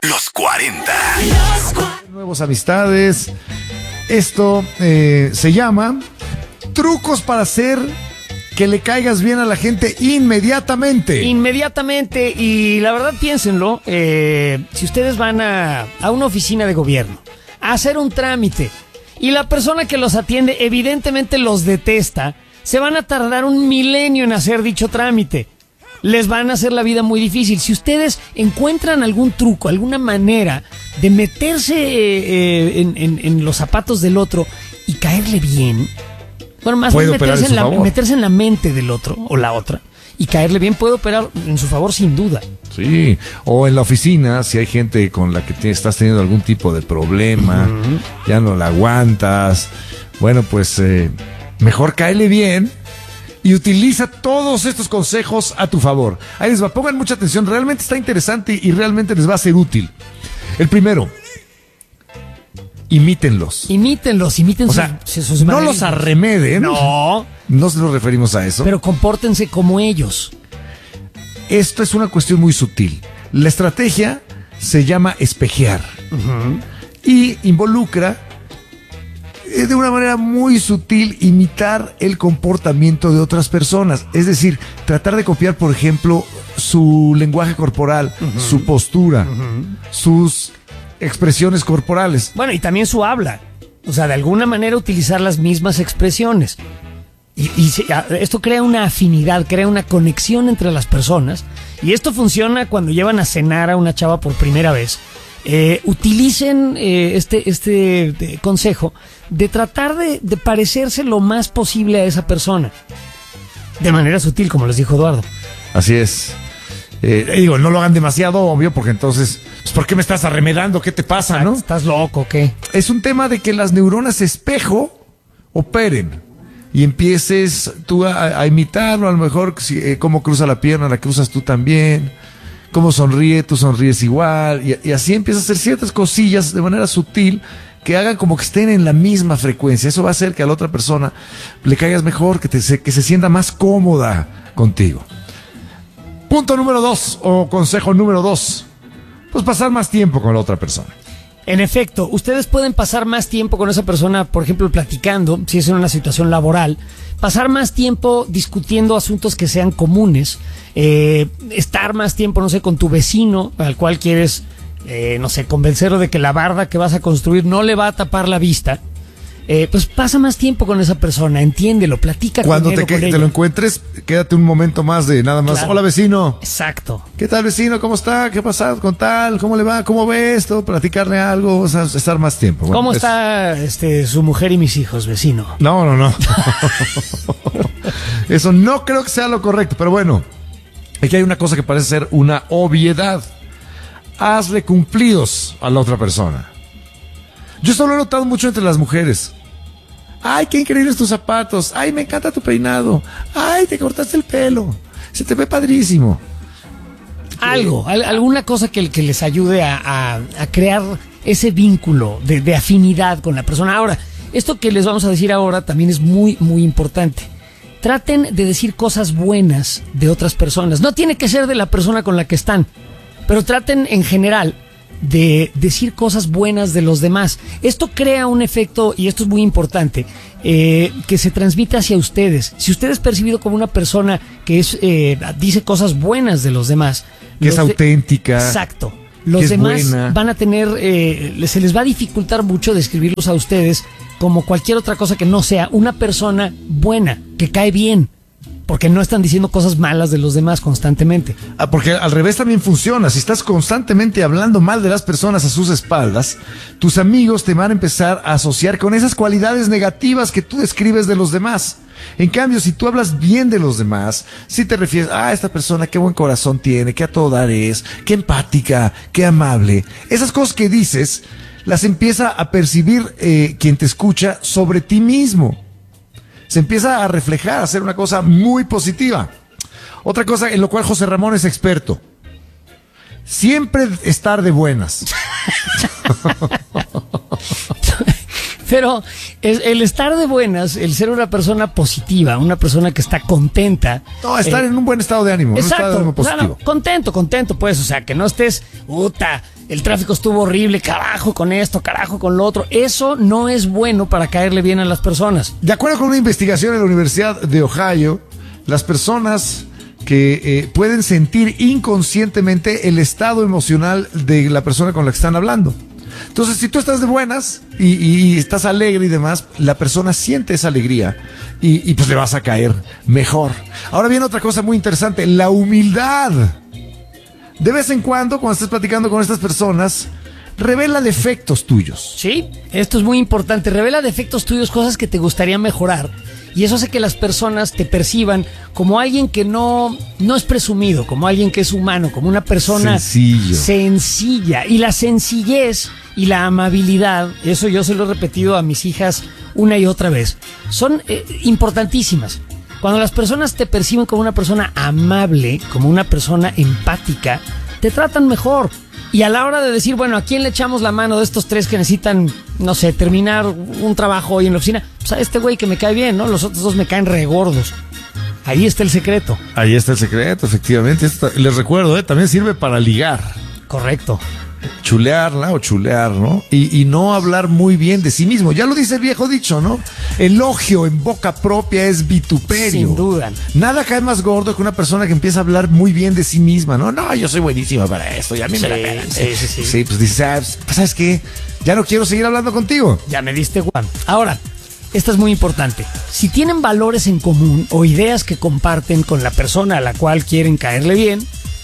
Los 40. Nuevas amistades. Esto se llama trucos para hacer que le caigas bien a la gente inmediatamente. Inmediatamente, y la verdad piénsenlo, si ustedes van a una oficina de gobierno a hacer un trámite y la persona que los atiende evidentemente los detesta, se van a tardar un milenio en hacer dicho trámite. Les van a hacer la vida muy difícil. Si ustedes encuentran algún truco, alguna manera de meterse en los zapatos del otro y caerle bien, bueno, más bien meterse en la mente del otro o la otra y caerle bien, puede operar en su favor sin duda. Sí, o en la oficina, si hay gente con la que estás teniendo algún tipo de problema, ya no la aguantas, bueno, pues mejor cáele bien y utiliza todos estos consejos a tu favor. Ahí les va, pongan mucha atención, realmente está interesante y realmente les va a ser útil. El primero, imítenlos. Imiten o sea, sus no maneras. los arremeden. No nos referimos a eso. Pero compórtense como ellos. Esto es una cuestión muy sutil. La estrategia se llama espejear. Y involucra de una manera muy sutil imitar el comportamiento de otras personas. Es decir, tratar de copiar, por ejemplo, su lenguaje corporal, su postura, sus expresiones corporales. Bueno, y también su habla. O sea, de alguna manera utilizar las mismas expresiones. Esto crea una afinidad, crea una conexión entre las personas. Y esto funciona cuando llevan a cenar a una chava por primera vez. Utilicen este consejo de tratar de parecerse lo más posible a esa persona. De manera sutil, como les dijo Eduardo. Así es. Digo, no lo hagan demasiado obvio, porque entonces, pues, ¿por qué me estás arremedando? ¿Qué te pasa, no? ¿Estás loco o qué? Es un tema de que las neuronas espejo operen y empieces tú a imitarlo, a lo mejor cómo cruza la pierna, la cruzas tú también, cómo sonríe, tú sonríes igual, y así empiezas a hacer ciertas cosillas de manera sutil que hagan como que estén en la misma frecuencia. Eso va a hacer que a la otra persona le caigas mejor, que se sienta más cómoda contigo. Punto número 2, o consejo número 2, pues pasar más tiempo con la otra persona. En efecto, ustedes pueden pasar más tiempo con esa persona, por ejemplo, platicando, si es en una situación laboral, pasar más tiempo discutiendo asuntos que sean comunes, estar más tiempo, no sé, con tu vecino, al cual quieres, no sé, convencerlo de que la barda que vas a construir no le va a tapar la vista. Pues pasa más tiempo con esa persona, entiéndelo, platica cuando con él. Cuando te lo encuentres, quédate un momento más de nada más. Claro. Hola, vecino. Exacto. ¿Qué tal, vecino? ¿Cómo está? ¿Qué ha pasado con tal? ¿Cómo le va? ¿Cómo ve esto? Platicarle algo, o sea, estar más tiempo. Bueno, ¿cómo está su mujer y mis hijos, vecino? No. Eso no creo que sea lo correcto, pero bueno, aquí hay una cosa que parece ser una obviedad. Hazle cumplidos a la otra persona. Yo esto lo he notado mucho entre las mujeres. Ay, qué increíbles tus zapatos. Ay, me encanta tu peinado. Ay, te cortaste el pelo. Se te ve padrísimo. Alguna cosa que les ayude a crear ese vínculo de afinidad con la persona. Ahora, esto que les vamos a decir ahora también es muy, muy importante. Traten de decir cosas buenas de otras personas. No tiene que ser de la persona con la que están, pero traten en general de decir cosas buenas de los demás. Esto crea un efecto, y esto es muy importante, que se transmite hacia ustedes. Si usted es percibido como una persona que dice cosas buenas de los demás, que es auténtica. Exacto. Los demás buena. Van a tener, se les va a dificultar mucho describirlos a ustedes como cualquier otra cosa que no sea una persona buena, que cae bien. Porque no están diciendo cosas malas de los demás constantemente. Porque al revés también funciona. Si estás constantemente hablando mal de las personas a sus espaldas, tus amigos te van a empezar a asociar con esas cualidades negativas que tú describes de los demás. En cambio, si tú hablas bien de los demás, si te refieres a esta persona, qué buen corazón tiene, qué a todo dar es, qué empática, qué amable, esas cosas que dices las empieza a percibir quien te escucha sobre ti mismo. Se empieza a reflejar, a hacer una cosa muy positiva. Otra cosa en lo cual José Ramón es experto: siempre estar de buenas. Pero el estar de buenas, el ser una persona positiva, una persona que está contenta. No, estar en un buen estado de ánimo. Exacto. Un estado de ánimo positivo. O sea, contento, pues. O sea, que no estés, el tráfico estuvo horrible, carajo con esto, carajo con lo otro. Eso no es bueno para caerle bien a las personas. De acuerdo con una investigación en la Universidad de Ohio, las personas que pueden sentir inconscientemente el estado emocional de la persona con la que están hablando. Entonces, si tú estás de buenas y estás alegre y demás, la persona siente esa alegría y pues le vas a caer mejor. Ahora viene otra cosa muy interesante, la humildad. De vez en cuando estés platicando con estas personas, revela defectos tuyos. Sí, esto es muy importante. Revela defectos tuyos, cosas que te gustaría mejorar. Y eso hace que las personas te perciban como alguien que no es presumido, como alguien que es humano, como una persona sencilla. Y la sencillez y la amabilidad, eso yo se lo he repetido a mis hijas una y otra vez, son importantísimas. Cuando las personas te perciben como una persona amable, como una persona empática, te tratan mejor. Y a la hora de decir, bueno, ¿a quién le echamos la mano de estos tres que necesitan, no sé, terminar un trabajo hoy en la oficina? Pues a este güey que me cae bien, ¿no? Los otros dos me caen regordos. Ahí está el secreto. Ahí está el secreto, efectivamente. Les recuerdo, también sirve para ligar. Correcto. Chulearla o chulear, ¿no? Y no hablar muy bien de sí mismo. Ya lo dice el viejo dicho, ¿no? Elogio en boca propia es vituperio. Sin duda. Nada cae más gordo que una persona que empieza a hablar muy bien de sí misma, ¿no? No, yo soy buenísima para esto y a mí me la pegan. Sí, pues dices, ¿sabes qué? Ya no quiero seguir hablando contigo. Ya me diste Juan. Ahora, esta es muy importante. Si tienen valores en común o ideas que comparten con la persona a la cual quieren caerle bien,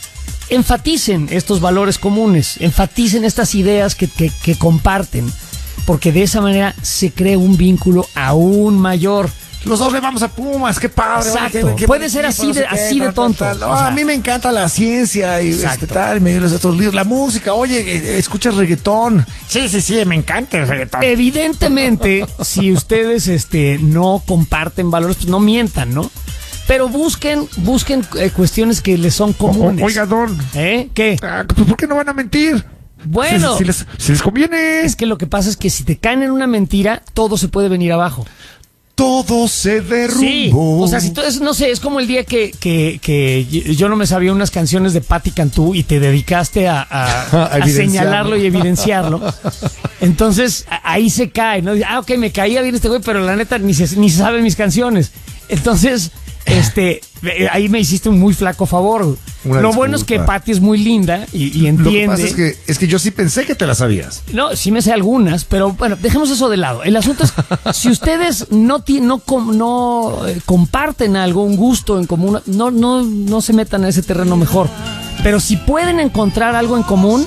enfaticen estos valores comunes, enfaticen estas ideas que comparten, porque de esa manera se crea un vínculo aún mayor. Los dos le vamos a Pumas, qué padre. Exacto. Puede ser así de tonto. No, a mí me encanta la ciencia y medio de estos libros, la música. Oye, ¿escuchas reggaetón? Sí, me encanta el reggaetón. Evidentemente, si ustedes no comparten valores, pues no mientan, ¿no? Pero busquen cuestiones que les son comunes. Oiga, don. ¿Qué? Pues ¿por qué no van a mentir? Bueno. Si les conviene. Es que lo que pasa es que si te caen en una mentira, todo se puede venir abajo. Todo se derrumbó. Sí, o sea, si tú, no sé, es como el día que yo no me sabía unas canciones de Patti Cantú y te dedicaste a señalarlo y evidenciarlo. Entonces, ahí se cae, ¿no? Ok, me caía bien este güey, pero la neta ni se sabe mis canciones. Entonces, ahí me hiciste un muy flaco favor. Lo bueno es que Patti es muy linda y entiende. Lo que pasa es que yo sí pensé que te la sabías. No, sí me sé algunas, pero bueno, dejemos eso de lado. El asunto es, si ustedes no comparten algo, un gusto en común, no se metan a ese terreno mejor. Pero si pueden encontrar algo en común,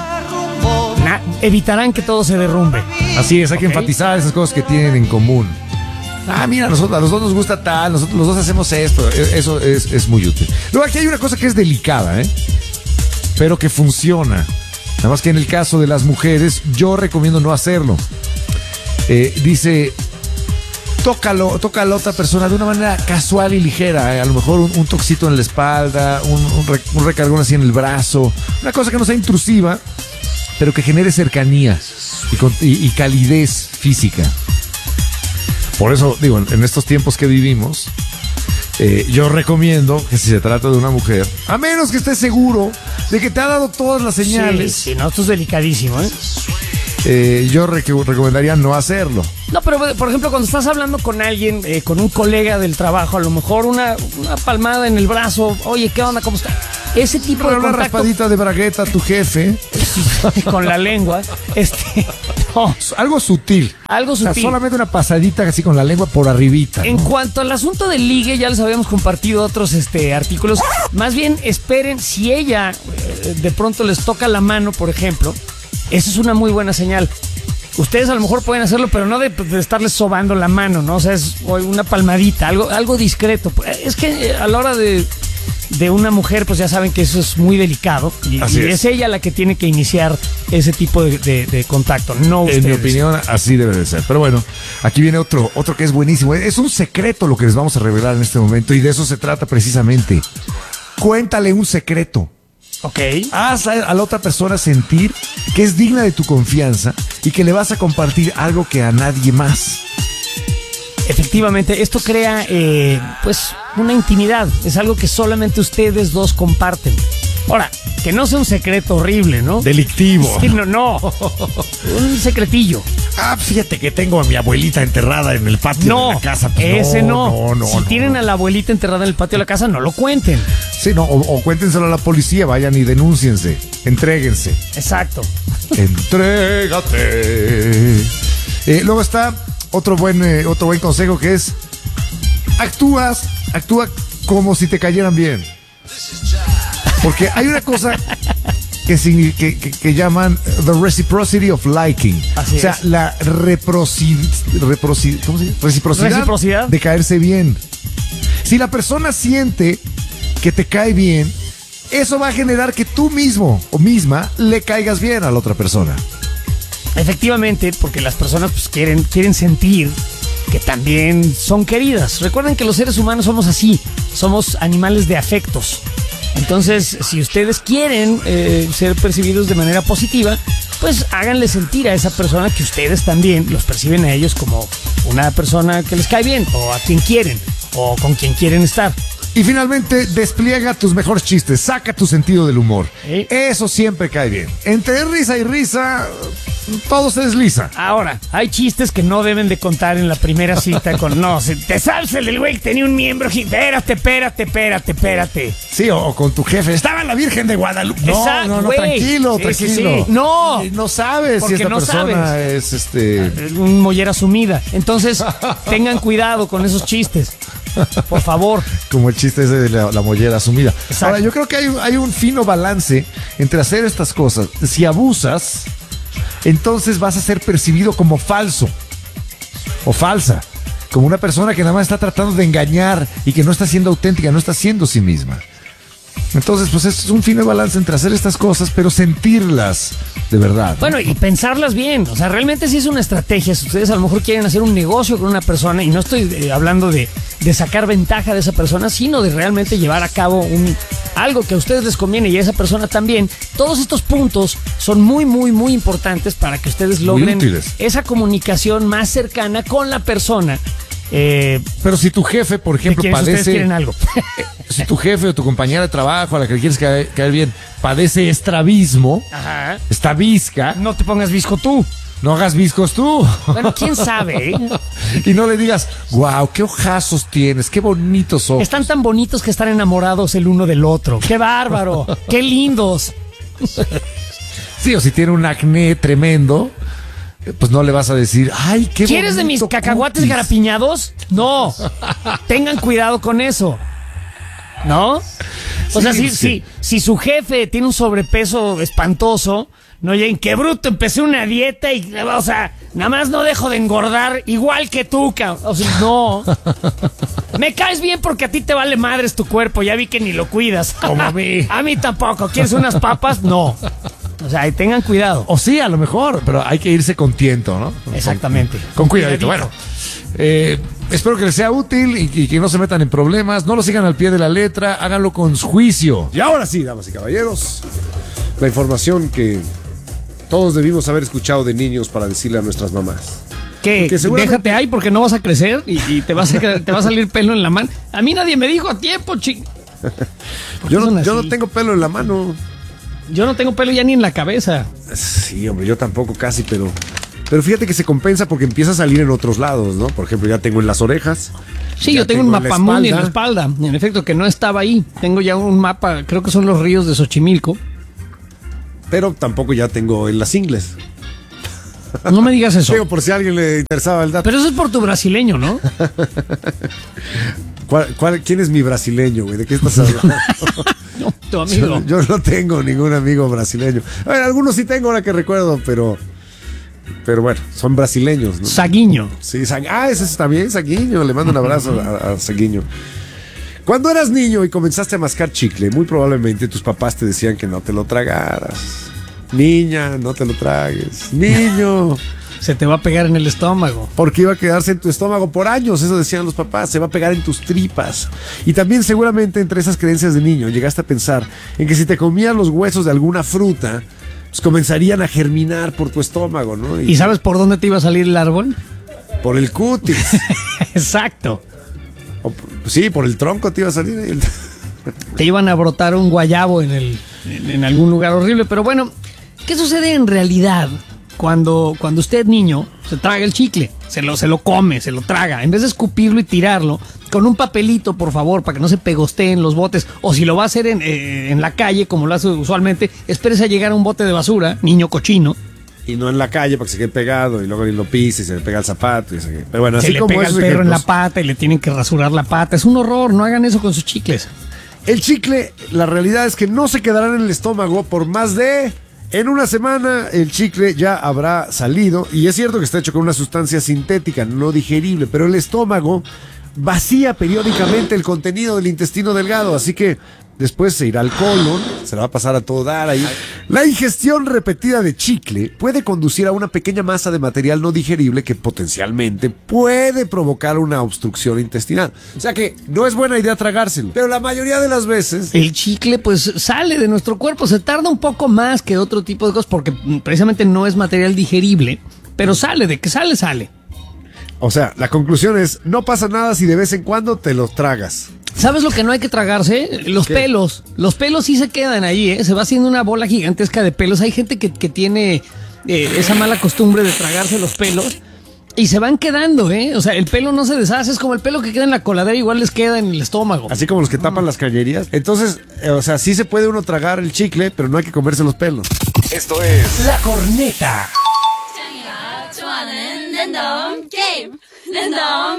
evitarán que todo se derrumbe. Así es, hay que enfatizar esas cosas que tienen en común. Mira, a los dos nos gusta tal, nosotros los dos hacemos esto. Eso es muy útil. Luego aquí hay una cosa que es delicada, pero que funciona. Nada más que en el caso de las mujeres, yo recomiendo no hacerlo. Dice, tócalo a la otra persona de una manera casual y ligera. A lo mejor un toquecito en la espalda, un recargón así en el brazo. Una cosa que no sea intrusiva, pero que genere cercanía y calidez física. Por eso, digo, en estos tiempos que vivimos, yo recomiendo que si se trata de una mujer, a menos que estés seguro de que te ha dado todas las señales. Sí, no, esto es delicadísimo, yo recomendaría no hacerlo. No, pero por ejemplo, cuando estás hablando con alguien, con un colega del trabajo, a lo mejor una palmada en el brazo, oye, ¿qué onda? ¿Cómo está? Ese tipo de una raspadita de bragueta a tu jefe. Con la lengua. No. Algo sutil. Algo sutil. O sea, solamente una pasadita así con la lengua por arribita, ¿no? En cuanto al asunto del ligue, ya les habíamos compartido otros artículos. Más bien, esperen, si ella de pronto les toca la mano, por ejemplo, eso es una muy buena señal. Ustedes a lo mejor pueden hacerlo, pero no de estarles sobando la mano, ¿no? O sea, es una palmadita, algo discreto. Es que a la hora de una mujer, pues ya saben que eso es muy delicado y es ella la que tiene que iniciar ese tipo de contacto, no ustedes. En mi opinión, así debe de ser. Pero bueno, aquí viene otro que es buenísimo. Es un secreto lo que les vamos a revelar en este momento y de eso se trata precisamente. Cuéntale un secreto. Ok. Haz a la otra persona sentir que es digna de tu confianza y que le vas a compartir algo que a nadie más. Efectivamente, esto crea pues una intimidad. Es algo que solamente ustedes dos comparten. Ahora, que no sea un secreto horrible, ¿no? Delictivo. Sí, no. Un secretillo. Fíjate que tengo a mi abuelita enterrada en el patio de la casa. Pues ese no. Si tienen a la abuelita enterrada en el patio de la casa, no lo cuenten. Sí, no, o cuéntenselo a la policía, vayan y denúnciense. Entréguense. Exacto. Entrégate. Luego está otro buen consejo que es actúa como si te cayeran bien. Porque hay una cosa que llaman the reciprocity of liking. Así o sea, es. la ¿cómo se dice? Reciprocidad de caerse bien. Si la persona siente que te cae bien, eso va a generar que tú mismo o misma le caigas bien a la otra persona. Efectivamente, porque las personas pues, quieren sentir que también son queridas. Recuerden que los seres humanos somos así, somos animales de afectos. Entonces, si ustedes quieren ser percibidos de manera positiva, pues háganle sentir a esa persona que ustedes también los perciben a ellos como una persona que les cae bien, o a quien quieren, o con quien quieren estar. Y finalmente, despliega tus mejores chistes, saca tu sentido del humor. ¿Sí? Eso siempre cae bien. Entre risa y risa, todo se desliza. Ahora, hay chistes que no deben de contar en la primera cita con... No, te sabes el del güey que tenía un miembro... Espérate. Sí, o con tu jefe. Estaba la Virgen de Guadalupe. Exacto, No, güey. tranquilo. Sí. No. No sabes si Porque esta no persona es un mollera sumida. Entonces, tengan cuidado con esos chistes. Por favor. Como el chiste ese de la mollera sumida. Exacto. Ahora, yo creo que hay un fino balance entre hacer estas cosas. Si abusas, entonces vas a ser percibido como falso o falsa, como una persona que nada más está tratando de engañar y que no está siendo auténtica, no está siendo sí misma. Entonces, pues es un fino balance entre hacer estas cosas, pero sentirlas de verdad, ¿no? Bueno, y pensarlas bien. O sea, realmente sí es una estrategia. Si ustedes a lo mejor quieren hacer un negocio con una persona, y no estoy hablando de sacar ventaja de esa persona, sino de realmente llevar a cabo algo que a ustedes les conviene y a esa persona también. Todos estos puntos son muy, muy, muy importantes para que ustedes logren esa comunicación más cercana con la persona. Pero si tu jefe, por ejemplo, ustedes quieren algo. Si tu jefe o tu compañera de trabajo a la que le quieres caer bien padece estrabismo, Ajá. está visca, No te pongas visco tú. no hagas viscos tú. Bueno, quién sabe, ¿eh? Y no le digas, wow, qué ojazos tienes, qué bonitos ojos. Están tan bonitos que están enamorados el uno del otro. ¡Qué bárbaro! ¡Qué lindos! Sí, o si tiene un acné tremendo, pues no le vas a decir, ay, qué ¿Quieres de mis bonito cacahuates cutis. garapiñados? No. Tengan cuidado con eso. ¿No? O sea, si su jefe tiene un sobrepeso espantoso, no lleguen, qué bruto, empecé una dieta y, o sea, nada más no dejo de engordar igual que tú, cabrón. O sea, no. Me caes bien porque a ti te vale madres tu cuerpo, ya vi que ni lo cuidas. Como a mí. A mí tampoco. ¿Quieres unas papas? No. O sea, tengan cuidado. O sí, a lo mejor, pero hay que irse con tiento, ¿no? Exactamente. Con cuidadito. Bueno, espero que les sea útil y que no se metan en problemas. No lo sigan al pie de la letra, háganlo con juicio. Y ahora sí, damas y caballeros, la información que todos debimos haber escuchado de niños para decirle a nuestras mamás. ¿Qué? Porque seguramente- Déjate ahí porque no vas a crecer y te va a salir pelo en la mano. A mí nadie me dijo a tiempo, Yo no tengo pelo en la mano. Yo no tengo pelo ya ni en la cabeza. Sí, hombre, yo tampoco casi, pero fíjate que se compensa porque empieza a salir en otros lados, ¿no? Por ejemplo, ya tengo en las orejas. Sí, ya yo tengo un en la mapamundi en la espalda. En efecto, que no estaba ahí. Tengo ya un mapa, creo que son los ríos de Xochimilco. Pero tampoco ya tengo en las ingles. No me digas eso. Digo, por si a alguien le interesaba el dato. Pero eso es por tu brasileño, ¿no? ¿Quién es mi brasileño, güey? ¿De qué estás hablando? No, tu amigo. Yo no tengo ningún amigo brasileño. A ver, algunos sí tengo ahora que recuerdo, pero bueno, son brasileños, ¿no? Saguiño. Sí, ese está bien, Saguiño. Le mando un abrazo a Saguiño. Cuando eras niño y comenzaste a mascar chicle, muy probablemente tus papás te decían que no te lo tragaras. Niña, no te lo tragues. Niño, Se te va a pegar en el estómago. Porque iba a quedarse en tu estómago por años, eso decían los papás, se va a pegar en tus tripas. Y también seguramente entre esas creencias de niño llegaste a pensar en que si te comías los huesos de alguna fruta, pues comenzarían a germinar por tu estómago, ¿no? ¿Y sabes por dónde te iba a salir el árbol? Por el cutis. Exacto. Sí, por el tronco te iba a salir. Te iban a brotar un guayabo en algún lugar horrible. Pero bueno, ¿qué sucede en realidad cuando usted, niño, se traga el chicle? Se lo come, se lo traga. En vez de escupirlo y tirarlo, con un papelito, por favor, para que no se pegosteen los botes. O si lo va a hacer en la calle, como lo hace usualmente, espérese a llegar a un bote de basura, niño cochino. Y no en la calle para que se quede pegado y luego lo pisa y se le pega el zapato. Pero bueno, así se le como pega el perro en la pata y le tienen que rasurar la pata. Es un horror, no hagan eso con sus chicles. El chicle, la realidad es que no se quedará en el estómago por más de... En una semana el chicle ya habrá salido y es cierto que está hecho con una sustancia sintética no digerible, pero el estómago vacía periódicamente el contenido del intestino delgado, así que después se irá al colon, se la va a pasar a todo dar ahí. La ingestión repetida de chicle puede conducir a una pequeña masa de material no digerible que potencialmente puede provocar una obstrucción intestinal. O sea que no es buena idea tragárselo, pero la mayoría de las veces... El chicle pues sale de nuestro cuerpo, se tarda un poco más que otro tipo de cosas porque precisamente no es material digerible, pero sale, de que sale, sale. O sea, la conclusión es, no pasa nada si de vez en cuando te los tragas. ¿Sabes lo que no hay que tragarse? Los pelos. Los pelos sí se quedan ahí, ¿eh? Se va haciendo una bola gigantesca de pelos. Hay gente que tiene esa mala costumbre de tragarse los pelos y se van quedando, ¿eh? O sea, el pelo no se deshace, es como el pelo que queda en la coladera, igual les queda en el estómago. Así como los que tapan las cañerías. Entonces, o sea, sí se puede uno tragar el chicle, pero no hay que comerse los pelos. Esto es La Corneta. 좋아하는 랜덤 게임 랜덤